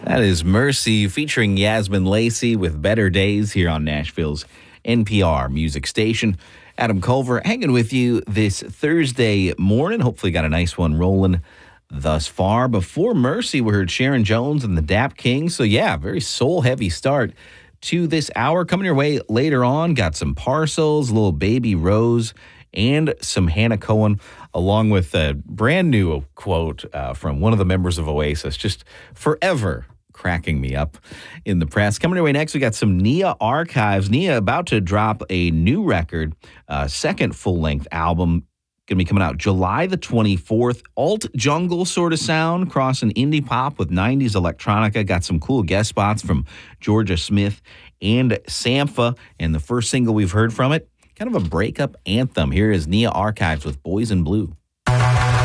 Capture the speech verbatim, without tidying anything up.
That is Mercy featuring Yasmin Lacey with Better Days here on Nashville's N P R music station. Adam Culver hanging with you this Thursday morning. Hopefully got a nice one rolling thus far. Before Mercy, we heard Sharon Jones and the Dap Kings. So yeah, very soul-heavy start to this hour. Coming your way later on, got some Parcels, Little Baby Rose, and some Hannah Cohen, along with a brand new quote uh, from one of the members of Oasis, just forever cracking me up in the press. Coming your way next, we got some Nia Archives. Nia about to drop a new record, uh, second full-length album, going to be coming out July the twenty-fourth. Alt jungle sort of sound, crossing indie pop with nineties electronica. Got some cool guest spots from Georgia Smith and Sampha. And the first single we've heard from it, kind of a breakup anthem. Here is Nia Archives with Boys in Blue.